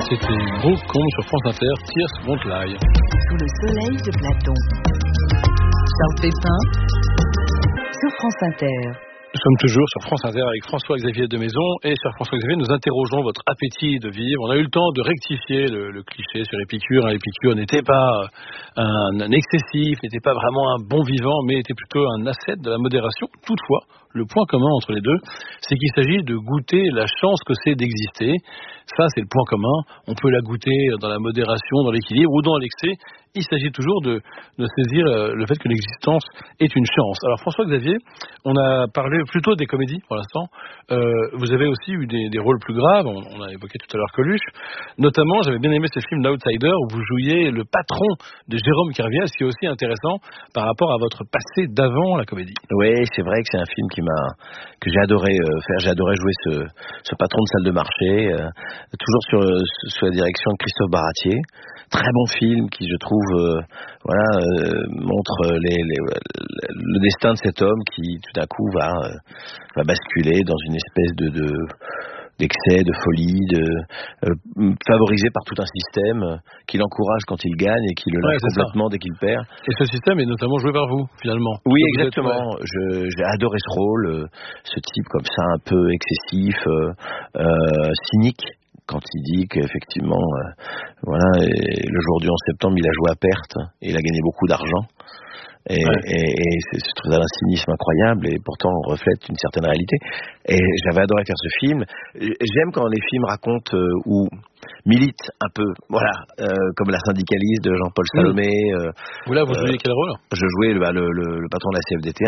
C'était Brooke sur France Inter, Tears Won't Lie. Sous le soleil de Platon. Charles Pépin sur France Inter. Nous sommes toujours sur France Inter avec François-Xavier de Maison. Et sur François-Xavier, nous interrogeons votre appétit de vivre. On a eu le temps de rectifier le cliché sur Épicure. Épicure n'était pas un excessif, n'était pas vraiment un bon vivant, mais était plutôt un ascète de la modération. Toutefois, le point commun entre les deux, c'est qu'il s'agit de goûter la chance que c'est d'exister. Ça, c'est le point commun. On peut la goûter dans la modération, dans l'équilibre ou dans l'excès. Il s'agit toujours de saisir le fait que l'existence est une chance. Alors François-Xavier, on a parlé plutôt des comédies pour l'instant. Vous avez aussi eu des rôles plus graves. On a évoqué tout à l'heure Coluche. Notamment, j'avais bien aimé ce film L'Outsider où vous jouiez le patron de Jérôme Kerviel, ce qui est aussi intéressant par rapport à votre passé d'avant la comédie. Oui, c'est vrai que c'est un film que j'ai adoré faire. J'ai adoré jouer ce patron de salle de marché, toujours sous la direction de Christophe Baratier. Très bon film qui, je trouve, montre le destin de cet homme qui, tout d'un coup, va basculer dans une espèce d'excès, de folie, favorisé par tout un système qui l'encourage quand il gagne et qui le lâche complètement dès qu'il perd. Et ce système est notamment joué par vous, finalement. Oui, exactement. J'ai adoré ce rôle, ce type comme ça, un peu excessif, cynique. Quand il dit qu'effectivement, le jour du 11 septembre, il a joué à perte et il a gagné beaucoup d'argent. Et c'est un cynisme incroyable et pourtant on reflète une certaine réalité. Et j'avais adoré faire ce film. J'aime quand les films racontent ou militent un peu, comme La syndicaliste de Jean-Paul Salomé. Vous jouiez quel rôle ? Je jouais le patron de la CFDT,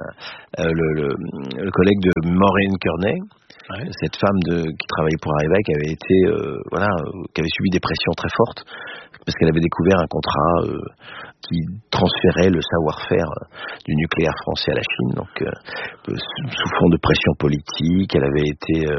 le collègue de Maureen Kearney. Ouais. Cette femme qui travaillait pour Arriva, qui avait été, qui avait subi des pressions très fortes parce qu'elle avait découvert un contrat qui transférait le savoir-faire du nucléaire français à la Chine. Donc, sous fond de pression politique, elle avait été,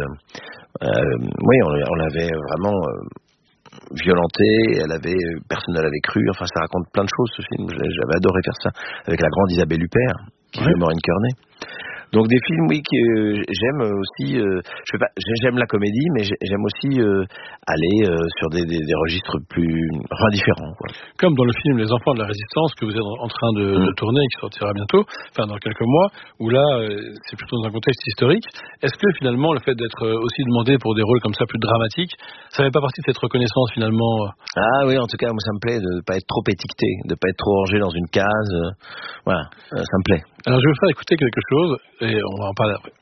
on l'avait vraiment violentée. Personne ne l'avait cru. Enfin, ça raconte plein de choses ce film. J'avais adoré faire ça avec la grande Isabelle Huppert qui jouait Maureen Kearney. Donc des films, que j'aime aussi. J'aime la comédie, mais j'aime aussi aller sur des registres différents. Quoi. Comme dans le film Les Enfants de la Résistance que vous êtes en train de tourner et qui sortira bientôt, dans quelques mois, où là c'est plutôt dans un contexte historique. Est-ce que finalement le fait d'être aussi demandé pour des rôles comme ça plus dramatiques, ça fait pas partie de cette reconnaissance finalement Ah oui, en tout cas moi ça me plaît de ne pas être trop étiqueté, de ne pas être trop rangé dans une case. Ça me plaît. Alors je vais vous faire écouter quelque chose et on va en parler après.